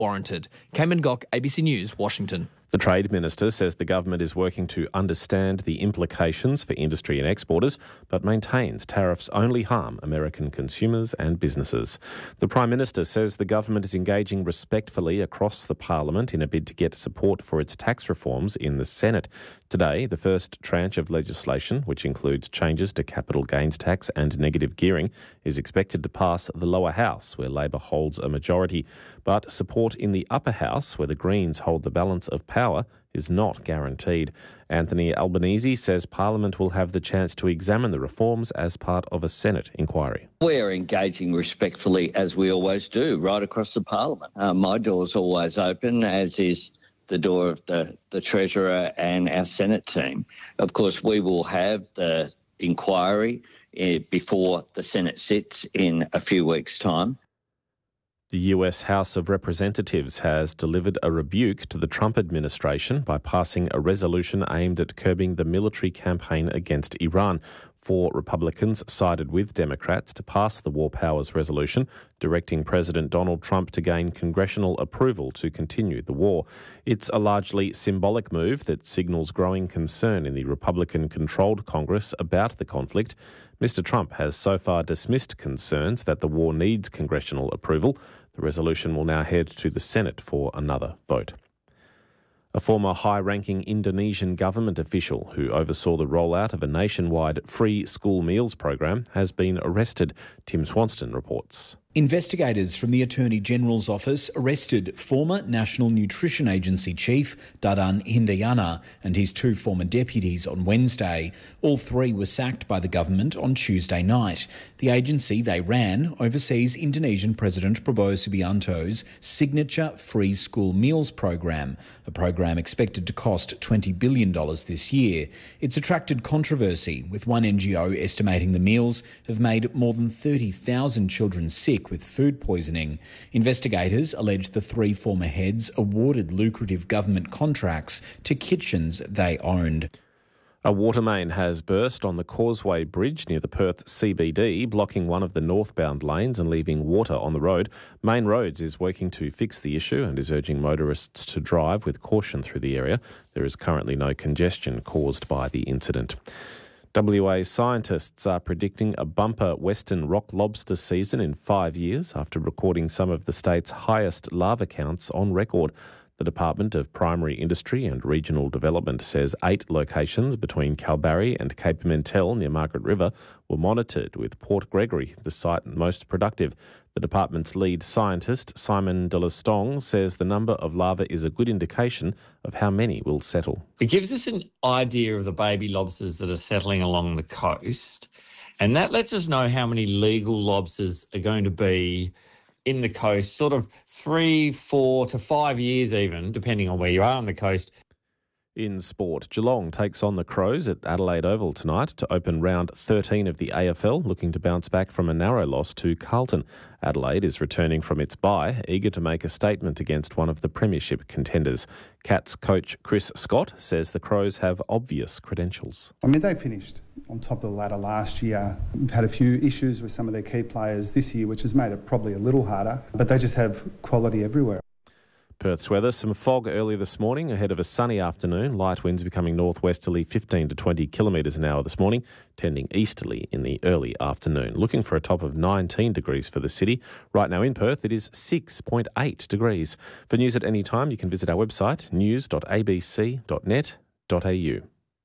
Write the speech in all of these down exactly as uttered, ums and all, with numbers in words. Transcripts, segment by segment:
warranted. Cameron Gock, A B C News, Washington. The Trade Minister says the government is working to understand the implications for industry and exporters, but maintains tariffs only harm American consumers and businesses. The Prime Minister says the government is engaging respectfully across the Parliament in a bid to get support for its tax reforms in the Senate. Today, the first tranche of legislation, which includes changes to capital gains tax and negative gearing, is expected to pass the lower house, where Labor holds a majority. But support in the upper house, where the Greens hold the balance of power, is not guaranteed. Anthony Albanese says Parliament will have the chance to examine the reforms as part of a Senate inquiry. We're engaging respectfully, as we always do, right across the Parliament. Uh, my door's always open, as is the door of the, the Treasurer and our Senate team. Of course, we will have the inquiry uh, before the Senate sits in a few weeks' time. The U S House of Representatives has delivered a rebuke to the Trump administration by passing a resolution aimed at curbing the military campaign against Iran. Four Republicans sided with Democrats to pass the War Powers Resolution, directing President Donald Trump to gain congressional approval to continue the war. It's a largely symbolic move that signals growing concern in the Republican-controlled Congress about the conflict. Mister Trump has so far dismissed concerns that the war needs congressional approval. The resolution will now head to the Senate for another vote. A former high-ranking Indonesian government official who oversaw the rollout of a nationwide free school meals program has been arrested. Tim Swanston reports. Investigators from the Attorney General's office arrested former National Nutrition Agency chief Dadan Hindayana and his two former deputies on Wednesday. All three were sacked by the government on Tuesday night. The agency they ran oversees Indonesian President Prabowo Subianto's signature free school meals program, a program expected to cost twenty billion dollars this year. It's attracted controversy, with one N G O estimating the meals have made more than thirty thousand children sick with food poisoning. Investigators allege the three former heads awarded lucrative government contracts to kitchens they owned. A water main has burst on the Causeway Bridge near the Perth C B D, blocking one of the northbound lanes and leaving water on the road. Main Roads is working to fix the issue and is urging motorists to drive with caution through the area. There is currently no congestion caused by the incident. W A scientists are predicting a bumper western rock lobster season in five years after recording some of the state's highest larva counts on record. The Department of Primary Industry and Regional Development says eight locations between Kalbarri and Cape Pimentel near Margaret River were monitored, with Port Gregory the site most productive. The department's lead scientist, Simon de la Stong, says the number of larvae is a good indication of how many will settle. It gives us an idea of the baby lobsters that are settling along the coast, and that lets us know how many legal lobsters are going to be in the coast, sort of three, four to five years even, depending on where you are on the coast. In sport, Geelong takes on the Crows at Adelaide Oval tonight to open round thirteen of the A F L, looking to bounce back from a narrow loss to Carlton. Adelaide is returning from its bye, eager to make a statement against one of the premiership contenders. Cats coach Chris Scott says the Crows have obvious credentials. I mean, they finished on top of the ladder last year. We've had a few issues with some of their key players this year, which has made it probably a little harder, but they just have quality everywhere. Perth's weather, some fog early this morning ahead of a sunny afternoon. Light winds becoming northwesterly fifteen to twenty kilometres an hour this morning, tending easterly in the early afternoon. Looking for a top of nineteen degrees for the city. Right now in Perth, it is six point eight degrees. For news at any time, you can visit our website, news dot a b c dot net dot a u.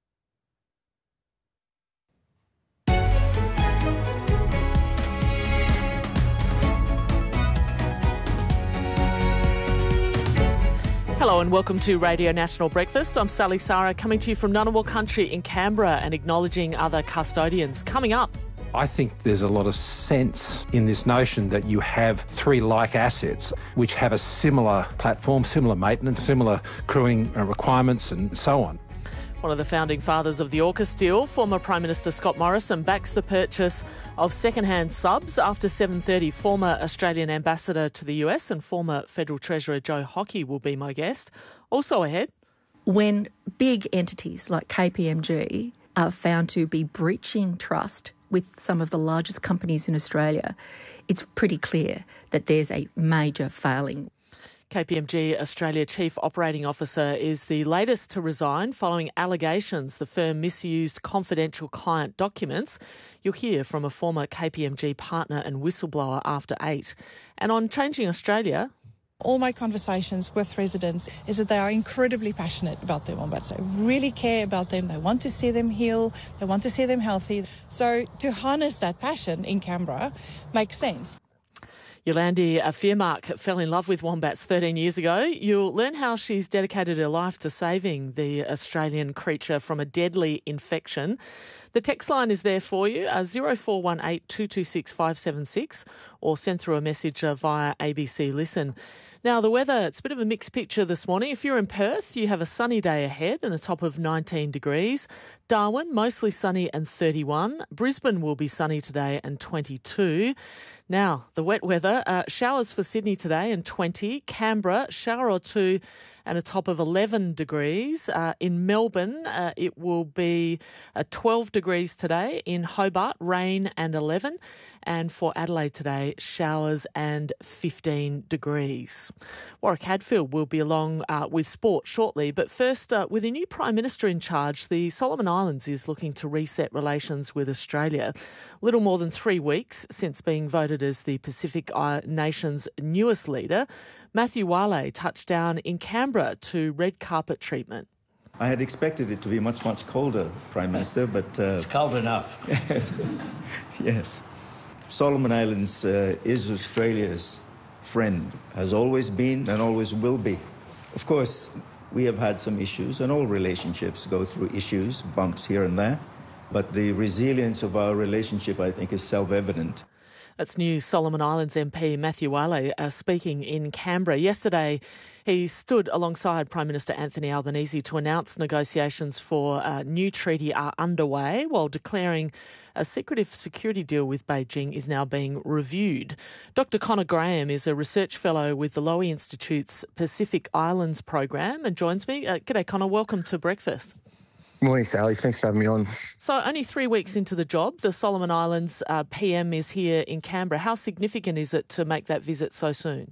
Hello and welcome to Radio National Breakfast. I'm Sally Sara, coming to you from Ngunnawal Country in Canberra and acknowledging other custodians. Coming up. I think there's a lot of sense in this notion that you have three like assets which have a similar platform, similar maintenance, similar crewing requirements and so on. One of the founding fathers of the AUKUS deal, former Prime Minister Scott Morrison, backs the purchase of second-hand subs. After seven thirty, former Australian ambassador to the U S and former Federal Treasurer Joe Hockey will be my guest. Also ahead. When big entities like K P M G are found to be breaching trust with some of the largest companies in Australia, it's pretty clear that there's a major failing. K P M G Australia Chief Operating Officer is the latest to resign following allegations the firm misused confidential client documents. You'll hear from a former K P M G partner and whistleblower after eight. And on Changing Australia... All my conversations with residents is that they are incredibly passionate about their wombats. They really care about them. They want to see them heal. They want to see them healthy. So to harness that passion in Canberra makes sense. Yolandi Fearmark fell in love with wombats thirteen years ago. You'll learn how she's dedicated her life to saving the Australian creature from a deadly infection. The text line is there for you, uh, zero four one eight, two two six, five seven six, or send through a message uh, via A B C Listen. Now, the weather, it's a bit of a mixed picture this morning. If you're in Perth, you have a sunny day ahead and a top of nineteen degrees. Darwin, mostly sunny and thirty-one. Brisbane will be sunny today and twenty-two. Now, the wet weather, uh, showers for Sydney today and twenty. Canberra, shower or two and a top of eleven degrees. Uh, in Melbourne, uh, it will be uh, twelve degrees today. In Hobart, rain and eleven. And for Adelaide today, showers and fifteen degrees. Warwick Hadfield will be along uh, with sport shortly. But first, uh, with a new Prime Minister in charge, the Solomon Islands is looking to reset relations with Australia. Little more than three weeks since being voted as the Pacific nation's newest leader, Matthew Wale touched down in Canberra to red carpet treatment. I had expected it to be much, much colder, Prime Minister, but... Uh, it's cold enough. Yes. Yes. Solomon Islands uh, is Australia's friend, has always been and always will be. Of course, we have had some issues, and all relationships go through issues, bumps here and there, but the resilience of our relationship, I think, is self-evident. That's new Solomon Islands M P Matthew Wale uh, speaking in Canberra. Yesterday, he stood alongside Prime Minister Anthony Albanese to announce negotiations for a new treaty are underway, while declaring a secretive security deal with Beijing is now being reviewed. Doctor Connor Graham is a research fellow with the Lowy Institute's Pacific Islands program and joins me. Uh, g'day, Connor. Welcome to Breakfast. Morning, Sally. Thanks for having me on. So only three weeks into the job, the Solomon Islands uh, P M is here in Canberra. How significant is it to make that visit so soon?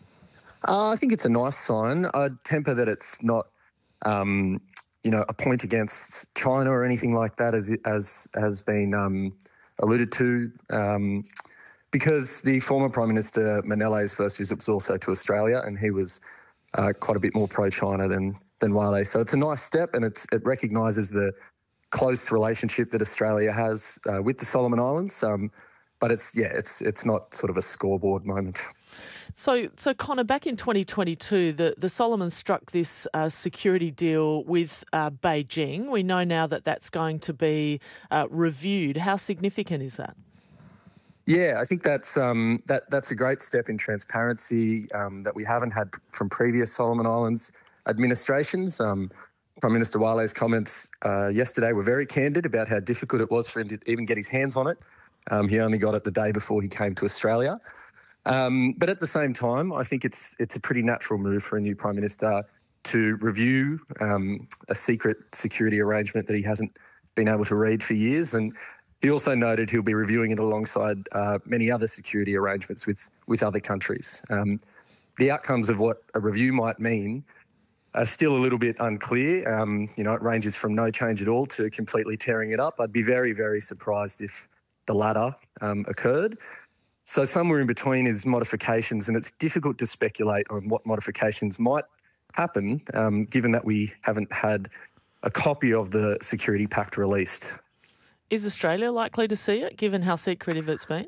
Uh, I think it's a nice sign. I'd temper that it's not, um, you know, a point against China or anything like that, as as has been um, alluded to, um, because the former Prime Minister Manele's first visit was also to Australia, and he was uh, quite a bit more pro-China than than Wale. So it's a nice step, and it's it recognises the close relationship that Australia has uh, with the Solomon Islands. Um, but it's yeah, it's it's not sort of a scoreboard moment. So, so Connor, back in twenty twenty-two, the, the Solomons struck this uh, security deal with uh, Beijing. We know now that that's going to be uh, reviewed. How significant is that? Yeah, I think that's um, that that's a great step in transparency um, that we haven't had from previous Solomon Islands administrations. Um, Prime Minister Wale's comments uh, yesterday were very candid about how difficult it was for him to even get his hands on it. Um, he only got it the day before he came to Australia. Um, but at the same time, I think it's it's a pretty natural move for a new Prime Minister to review um, a secret security arrangement that he hasn't been able to read for years. And he also noted he'll be reviewing it alongside uh, many other security arrangements with, with other countries. Um, the outcomes of what a review might mean are still a little bit unclear. Um, you know, it ranges from no change at all to completely tearing it up. I'd be very, very surprised if the latter um, occurred. So somewhere in between is modifications, and it's difficult to speculate on what modifications might happen, um, given that we haven't had a copy of the Security Pact released. Is Australia likely to see it, given how secretive it's been?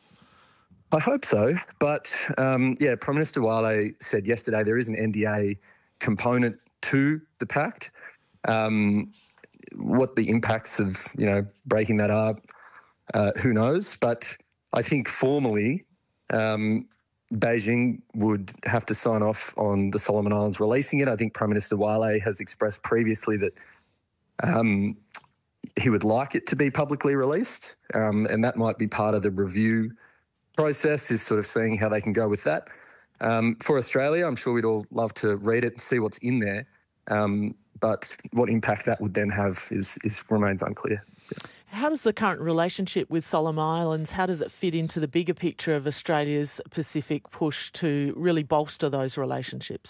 I hope so. But, um, yeah, Prime Minister Wale said yesterday there is an N D A component to the pact. Um, what the impacts of, you know, breaking that are, uh, who knows? But I think formally um, Beijing would have to sign off on the Solomon Islands releasing it. I think Prime Minister Wale has expressed previously that um, he would like it to be publicly released, um, and that might be part of the review process, is sort of seeing how they can go with that. Um, for Australia, I'm sure we'd all love to read it and see what's in there, um, but what impact that would then have is, is remains unclear. How does the current relationship with Solomon Islands, how does it fit into the bigger picture of Australia's Pacific push to really bolster those relationships?